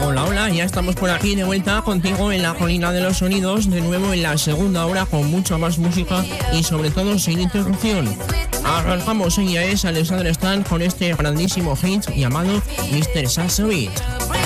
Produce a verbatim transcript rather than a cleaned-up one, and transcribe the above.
Hola, hola, ya estamos por aquí de vuelta contigo en la colina de los sonidos, de nuevo en la segunda hora con mucha más música y sobre todo sin interrupción. Arrancamos, ella es Alexander Stan con este grandísimo hit llamado mister Sassovit.